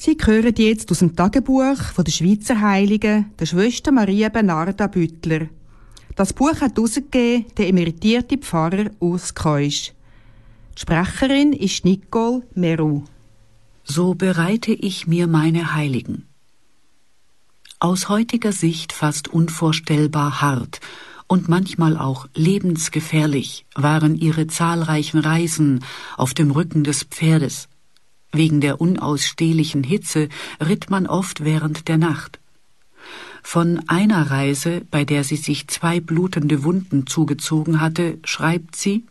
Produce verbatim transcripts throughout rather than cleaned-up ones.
Sie hören jetzt aus dem Tagebuch von der Schweizer Heiligen, der Schwester Maria Bernarda Büttler. Das Buch hat herausgegeben der emeritierte Pfarrer Urs Keusch. Die Sprecherin ist Nicole Meru. So bereite ich mir meine Heiligen. Aus heutiger Sicht fast unvorstellbar hart und manchmal auch lebensgefährlich waren ihre zahlreichen Reisen auf dem Rücken des Pferdes. Wegen der unausstehlichen Hitze ritt man oft während der Nacht. Von einer Reise, bei der sie sich zwei blutende Wunden zugezogen hatte, schreibt sie: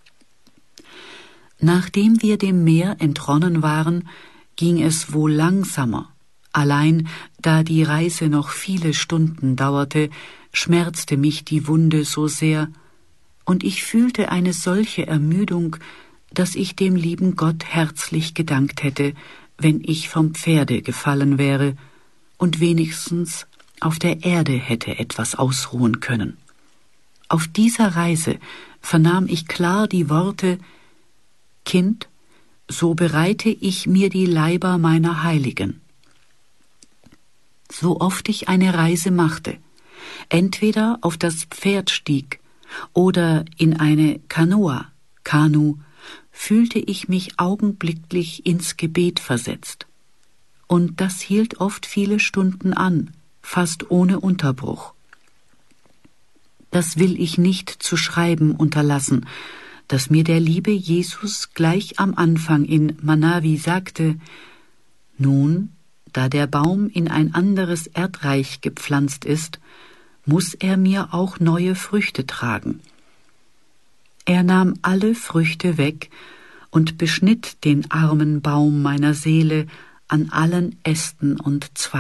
Nachdem wir dem Meer entronnen waren, ging es wohl langsamer. Allein, da die Reise noch viele Stunden dauerte, schmerzte mich die Wunde so sehr, und ich fühlte eine solche Ermüdung, dass ich dem lieben Gott herzlich gedankt hätte, wenn ich vom Pferde gefallen wäre und wenigstens auf der Erde hätte etwas ausruhen können. Auf dieser Reise vernahm ich klar die Worte: Kind, so bereite ich mir die Leiber meiner Heiligen. So oft ich eine Reise machte, entweder auf das Pferd stieg oder in eine Kanoa, Kanu, fühlte ich mich augenblicklich ins Gebet versetzt. Und das hielt oft viele Stunden an, fast ohne Unterbruch. Das will ich nicht zu schreiben unterlassen, dass mir der liebe Jesus gleich am Anfang in Manawi sagte: Nun, da der Baum in ein anderes Erdreich gepflanzt ist, muss er mir auch neue Früchte tragen. Er nahm alle Früchte weg und beschnitt den armen Baum meiner Seele an allen Ästen und Zweigen.